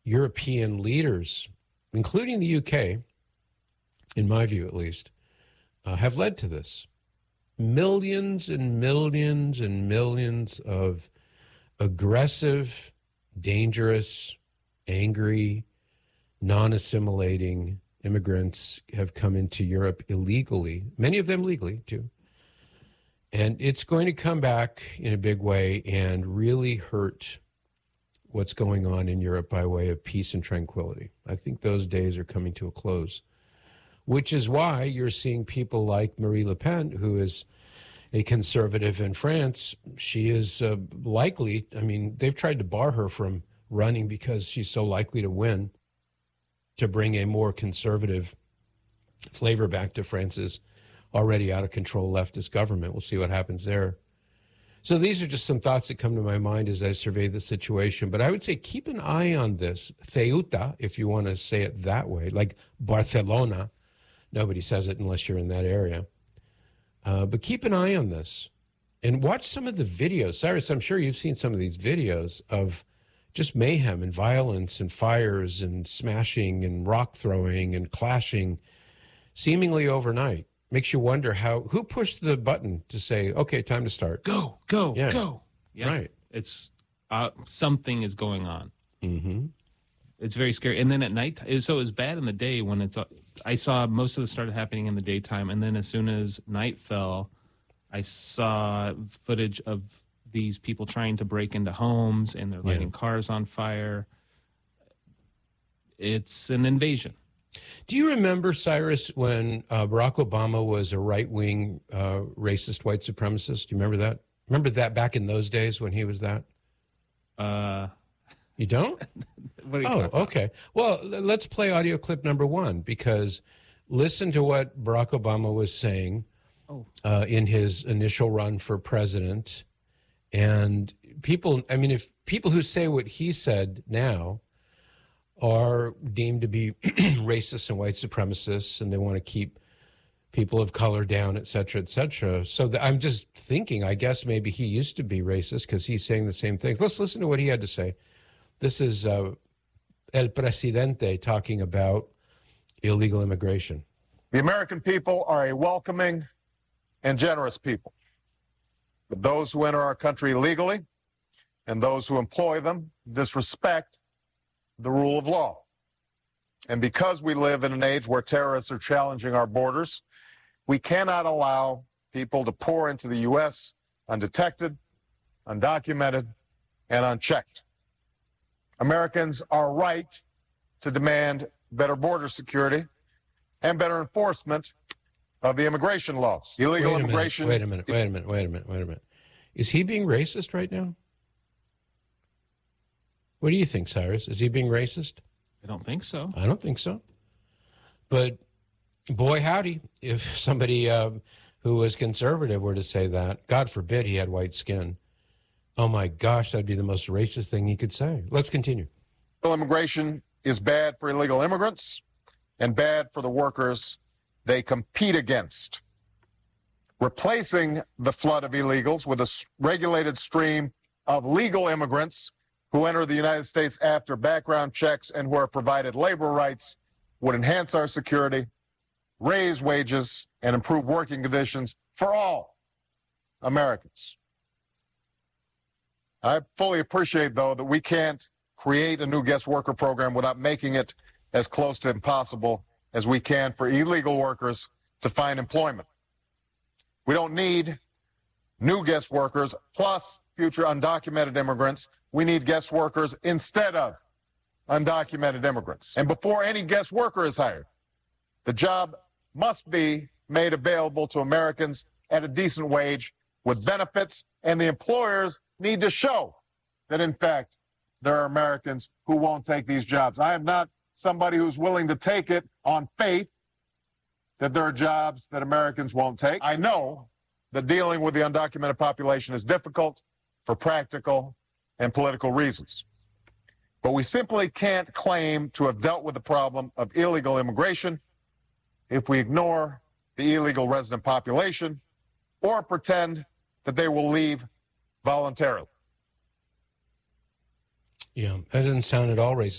European leaders, including the UK, in my view at least, have led to this. Millions and millions and millions of aggressive, dangerous, angry, non-assimilating immigrants have come into Europe illegally, many of them legally too. And it's going to come back in a big way and really hurt what's going on in Europe by way of peace and tranquility. I think those days are coming to a close, which is why you're seeing people like Marine Le Pen, who is a conservative in France. She is likely, I mean, they've tried to bar her from running because she's so likely to win, to bring a more conservative flavor back to France's already out of control leftist government. We'll see what happens there. So these are just some thoughts that come to my mind as I survey the situation. But I would say keep an eye on this. Ceuta, if you want to say it that way, like Barcelona. Nobody says it unless you're in that area. But keep an eye on this and watch some of the videos. Cyrus, I'm sure you've seen some of these videos of just mayhem and violence and fires and smashing and rock throwing and clashing seemingly overnight. Makes you wonder who pushed the button to say, okay, time to start. Go. Yeah. Right. It's something is going on. Mm-hmm. It's very scary. And then at night, so it was bad in the day when I saw most of it started happening in the daytime. And then as soon as night fell, I saw footage of these people trying to break into homes and they're lighting cars on fire. It's an invasion. Do you remember, Cyrus, when Barack Obama was a right-wing racist white supremacist? Do you remember that? Remember that back in those days when he was that? You don't? What are you talking about? Okay. Well, let's play audio clip number 1, because listen to what Barack Obama was saying in his initial run for president. And people, I mean, if people who say what he said now are deemed to be racist and white supremacists, and they want to keep people of color down, et cetera, et cetera. So I'm just thinking, I guess maybe he used to be racist because he's saying the same things. Let's listen to what he had to say. This is El Presidente talking about illegal immigration. The American people are a welcoming and generous people. But those who enter our country illegally and those who employ them disrespect the rule of law. And because we live in an age where terrorists are challenging our borders, we cannot allow people to pour into the U.S. undetected, undocumented, and unchecked. Americans are right to demand better border security and better enforcement of the immigration laws. Illegal immigration. Wait a minute. Is he being racist right now? What do you think, Cyrus? Is he being racist? I don't think so. I don't think so. But boy, howdy, if somebody who was conservative were to say that, God forbid he had white skin. Oh my gosh, that'd be the most racist thing he could say. Let's continue. Illegal immigration is bad for illegal immigrants and bad for the workers they compete against. Replacing the flood of illegals with a regulated stream of legal immigrants who enter the United States after background checks and who are provided labor rights would enhance our security, raise wages, and improve working conditions for all Americans. I fully appreciate, though, that we can't create a new guest worker program without making it as close to impossible as we can for illegal workers to find employment. We don't need new guest workers plus future undocumented immigrants. We need guest workers instead of undocumented immigrants. And before any guest worker is hired, the job must be made available to Americans at a decent wage with benefits, and the employers need to show that, in fact, there are Americans who won't take these jobs. I am not somebody who's willing to take it on faith that there are jobs that Americans won't take. I know that dealing with the undocumented population is difficult for practical and political reasons. But we simply can't claim to have dealt with the problem of illegal immigration if we ignore the illegal resident population or pretend that they will leave voluntarily. Yeah, that doesn't sound at all racist.